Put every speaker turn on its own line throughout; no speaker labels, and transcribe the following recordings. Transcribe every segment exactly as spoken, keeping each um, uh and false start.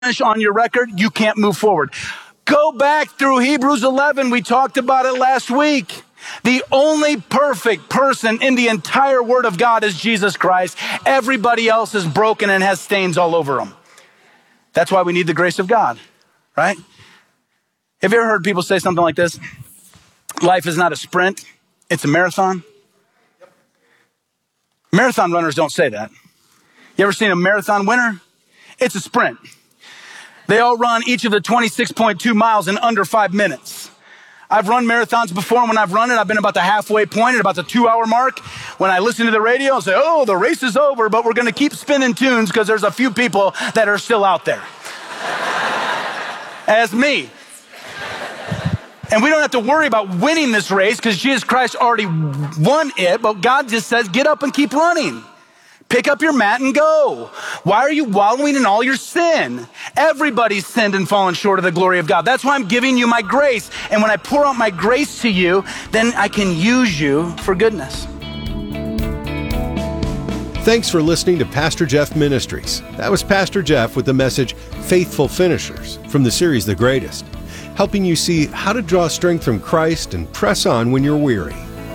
on your record, you can't move forward. Go back through Hebrews eleven. We talked about it last week. The only perfect person in the entire Word of God is Jesus Christ. Everybody else is broken and has stains all over them. That's why we need the grace of God, right? Have you ever heard people say something like this? Life is not a sprint, it's a marathon. Marathon runners don't say that. You ever seen a marathon winner? It's a sprint. They all run each of the twenty-six point two miles in under five minutes. I've run marathons before, and when I've run it, I've been about the halfway point, at about the two-hour mark. When I listen to the radio, I'll say, oh, the race is over, but we're going to keep spinning tunes because there's a few people that are still out there. As me. And we don't have to worry about winning this race because Jesus Christ already won it, but God just says, get up and keep running. Pick up your mat and go. Why are you wallowing in all your sin? Everybody's sinned and fallen short of the glory of God. That's why I'm giving you my grace. And when I pour out my grace to you, then I can use you for goodness.
Thanks for listening to Pastor Jeff Ministries. That was Pastor Jeff with the message, Faithful Finishers, from the series The Greatest, helping you see how to draw strength from Christ and press on when you're weary.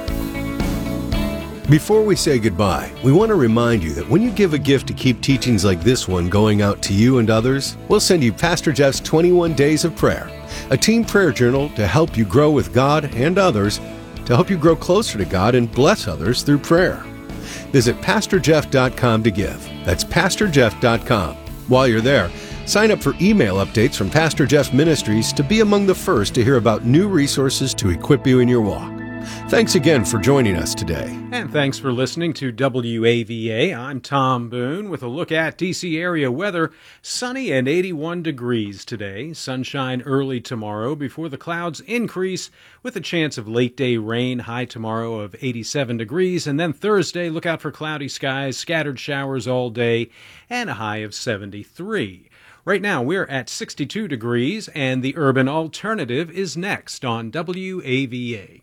Before we say goodbye, we want to remind you that when you give a gift to keep teachings like this one going out to you and others, we'll send you Pastor Jeff's twenty-one Days of Prayer, a team prayer journal to help you grow with God and others, to help you grow closer to God and bless others through prayer. Visit pastor jeff dot com to give. That's pastor jeff dot com. While you're there, sign up for email updates from Pastor Jeff Ministries to be among the first to hear about new resources to equip you in your walk. Thanks again for joining us today.
And thanks for listening to W A V A. I'm Tom Boone with a look at D C area weather. Sunny and eighty-one degrees today. Sunshine early tomorrow before the clouds increase with a chance of late day rain. High tomorrow of eighty-seven degrees. And then Thursday, look out for cloudy skies, scattered showers all day, and a high of seventy-three. Right now, we're at sixty-two degrees, and the Urban Alternative is next on W A V A.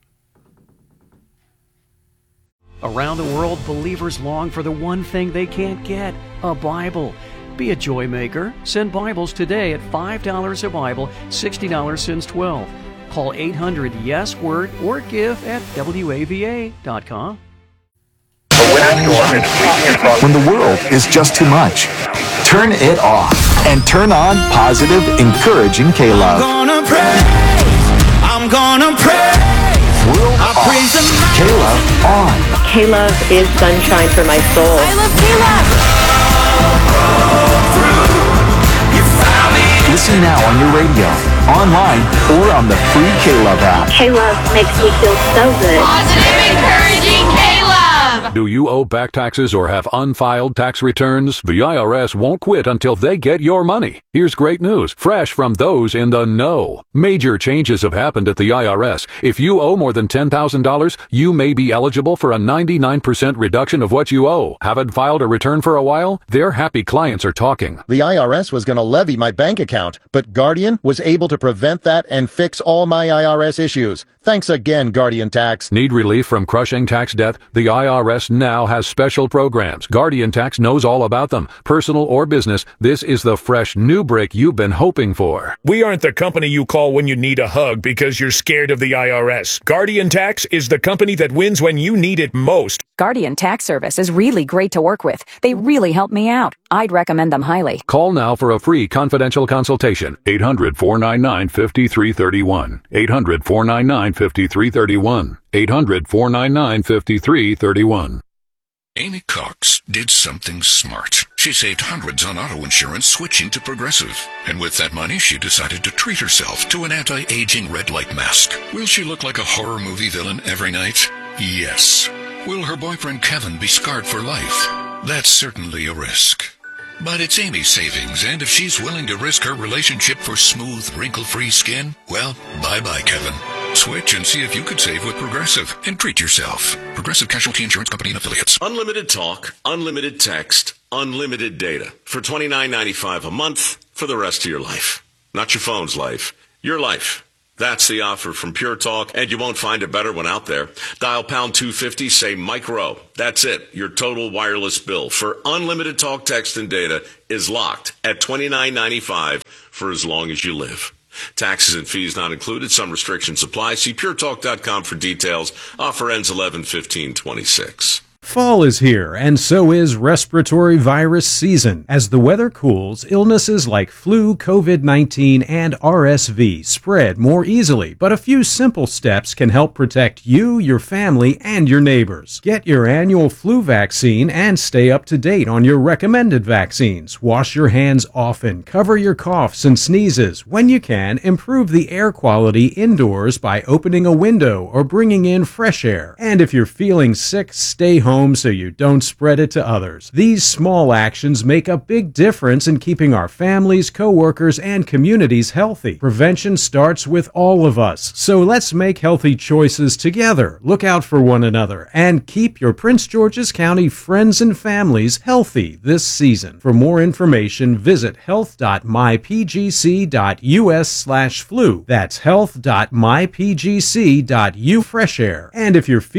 Around the world, believers long for the one thing they can't get, a Bible. Be a joy maker. Send Bibles today at five dollars a Bible, sixty dollars since twelve. Call eight hundred yes word or give at W A V A dot com.
When the world is just too much, turn it off and turn on positive, encouraging K-Love.
I'm gonna pray. I'm gonna pray.
World I off. Praise the K-Love on.
K-Love is sunshine for my soul.
I love K-Love.
Listen now on your radio, online, or on the free K-Love app.
K-Love makes me feel so good.
Positive, encouraging K-Love.
Do you owe back taxes or have unfiled tax returns? The I R S won't quit until they get your money. Here's great news, fresh from those in the know. Major changes have happened at the I R S. If you owe more than ten thousand dollars, you may be eligible for a ninety-nine percent reduction of what you owe. Haven't filed a return for a while? Their happy clients are talking.
The I R S was going to levy my bank account, but Guardian was able to prevent that and fix all my I R S issues. Thanks again, Guardian Tax.
Need relief from crushing tax debt? The I R S now has special programs. Guardian Tax knows all about them. Personal or business, this is the fresh new break you've been hoping for.
We aren't the company you call when you need a hug because you're scared of the I R S. Guardian Tax is the company that wins when you need it most.
Guardian Tax Service is really great to work with. They really help me out. I'd recommend them highly.
Call now for a free confidential consultation. eight hundred, four nine nine, five three three one. eight hundred, four nine nine, five three three one. eight hundred, four nine nine, five three three one.
Amy Cox did something smart. She saved hundreds on auto insurance switching to Progressive. And with that money, she decided to treat herself to an anti-aging red light mask. Will she look like a horror movie villain every night? Yes. Will her boyfriend Kevin be scarred for life? That's certainly a risk. But it's Amy's savings, and if she's willing to risk her relationship for smooth, wrinkle-free skin, well, bye-bye, Kevin. Switch and see if you could save with Progressive and treat yourself. Progressive Casualty Insurance Company and Affiliates.
Unlimited talk, unlimited text, unlimited data for twenty-nine ninety-five a month for the rest of your life. Not your phone's life, your life. That's the offer from Pure Talk, and you won't find a better one out there. Dial pound two fifty, say Mike Rowe. That's it. Your total wireless bill for unlimited talk, text, and data is locked at twenty-nine ninety-five for as long as you live. Taxes and fees not included. Some restrictions apply. See pure talk dot com for details. Offer ends eleven fifteen twenty-six.
Fall is here, and so is respiratory virus season. As the weather cools, illnesses like flu, COVID nineteen, and R S V spread more easily, but a few simple steps can help protect you, your family, and your neighbors. Get your annual flu vaccine and stay up to date on your recommended vaccines. Wash your hands often, cover your coughs and sneezes. When you can, improve the air quality indoors by opening a window or bringing in fresh air. And if you're feeling sick, stay home so you don't spread it to others. These small actions make a big difference in keeping our families, coworkers, and communities healthy. Prevention starts with all of us, so let's make healthy choices together. Look out for one another and keep your Prince George's County friends and families healthy this season. For more information, visit health dot my p g c dot u s slash flu. That's health dot my p g c dot u fresh air. And if you're